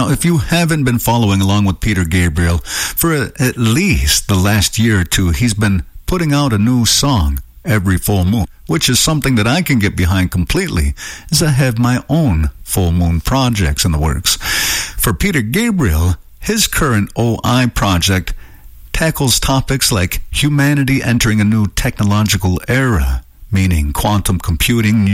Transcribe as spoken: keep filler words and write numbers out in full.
Now, if you haven't been following along with Peter Gabriel, for a, at least the last year or two, he's been putting out a new song every full moon, which is something that I can get behind completely, as I have my own full moon projects in the works. For Peter Gabriel, his current O I project tackles topics like humanity entering a new technological era, meaning quantum computing,